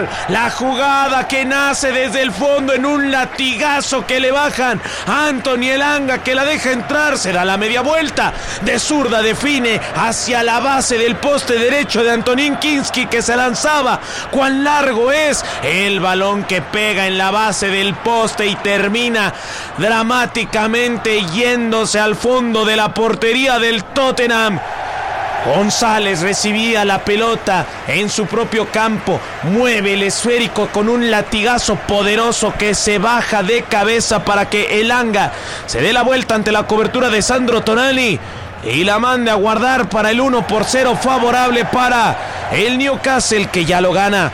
La jugada que nace desde el fondo en un latigazo que le bajan a Anthony Elanga, que la deja entrar, se da la media vuelta, de zurda define hacia la base del poste derecho de Antonín Kinski, que se lanzaba. Cuán largo es el balón que pega en la base del poste y termina dramáticamente yéndose al fondo de la portería del Tottenham. González recibía la pelota en su propio campo, mueve el esférico con un latigazo poderoso que se baja de cabeza para que Elanga se dé la vuelta ante la cobertura de Sandro Tonali y la mande a guardar para el 1-0 favorable para el Newcastle, que ya lo gana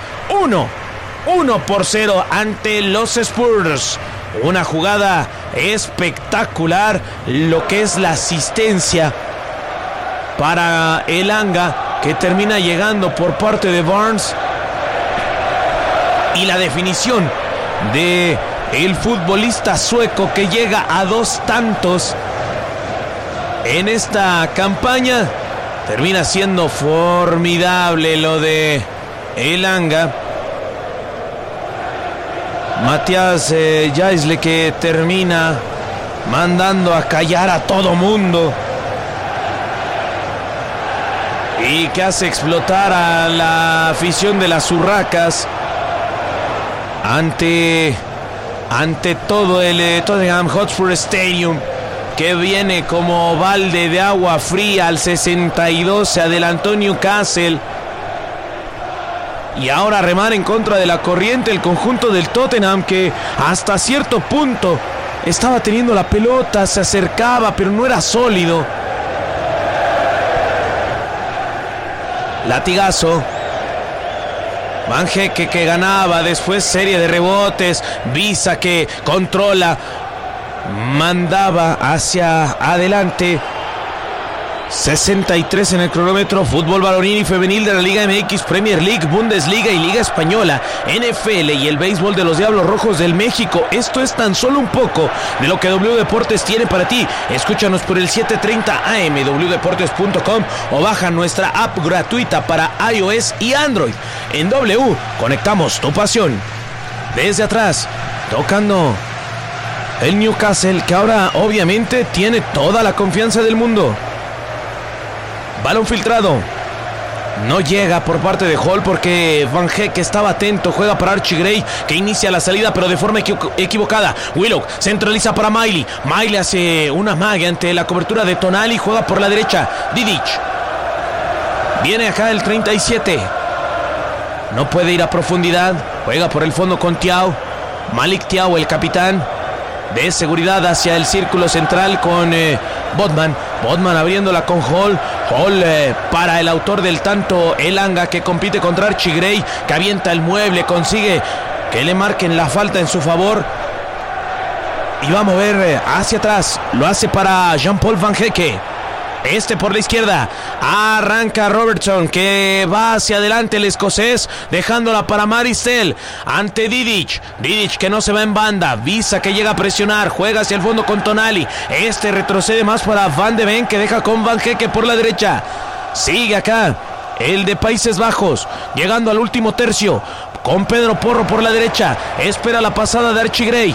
1-0 ante los Spurs. Una jugada espectacular, lo que es la asistencia para Elanga, que termina llegando por parte de Barnes, y la definición de el futbolista sueco, que llega a 2 tantos en esta campaña. Termina siendo formidable lo de Elanga. Matías Jaisle, que termina mandando a callar a todo mundo y que hace explotar a la afición de las Urracas ante todo el Tottenham Hotspur Stadium, que viene como balde de agua fría. Al 62 se adelantó Newcastle y ahora remar en contra de la corriente el conjunto del Tottenham, que hasta cierto punto estaba teniendo la pelota, se acercaba, pero no era sólido. Latigazo. Van Hecke, que ganaba, después serie de rebotes. Visa, que controla, mandaba hacia adelante. 63 en el cronómetro. Fútbol varonil y femenil de la Liga MX, Premier League, Bundesliga y Liga Española, NFL y el béisbol de los Diablos Rojos del México. Esto es tan solo un poco de lo que W Deportes tiene para ti. Escúchanos por el 730 AM, wdeportes.com, o baja nuestra app gratuita para iOS y Android. En W conectamos tu pasión. Desde atrás, tocando el Newcastle, que ahora obviamente tiene toda la confianza del mundo. Balón filtrado. No llega por parte de Hall, porque Van Hecke estaba atento. Juega para Archie Gray, que inicia la salida pero de forma equivocada. Willock centraliza para Miley. Miley hace una magia ante la cobertura de Tonali. Juega por la derecha Didic. Viene acá el 37. No puede ir a profundidad. Juega por el fondo con Thiaw. Malik Thiaw, el capitán de seguridad, hacia el círculo central con Botman. Botman abriéndola con Hall. Hall para el autor del tanto, Elanga, que compite contra Archie Gray, que avienta el mueble, consigue que le marquen la falta en su favor y va a mover hacia atrás. Lo hace para Jean-Paul Van Hecke. Por la izquierda. Arranca Robertson, que va hacia adelante el escocés, dejándola para Maristel ante Didic. Didic, que no se va en banda. Visa, que llega a presionar. Juega hacia el fondo con Tonali. Retrocede más para Van de Ven, que deja con Van Hecke por la derecha. Sigue acá el de Países Bajos, llegando al último tercio con Pedro Porro por la derecha. Espera la pasada de Archie Gray.